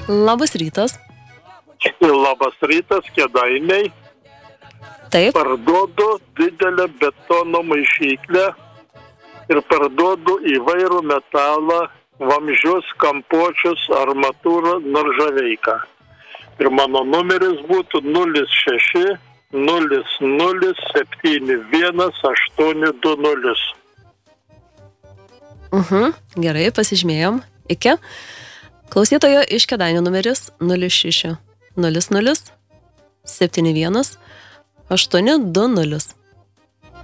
Labas rytas. Labas rytas, Kėdainiai. Taip. Parduodu didelę betono maišyklę ir parduodu įvairų metalą, vamzdžius, kampuočius, armatūrą, nержавейką. Ir mano numeris būtų 06 00 71 820. Gerai, pasižymėjom. Iki. Klausytojo iš Kėdainių numeris 06 00 71 820.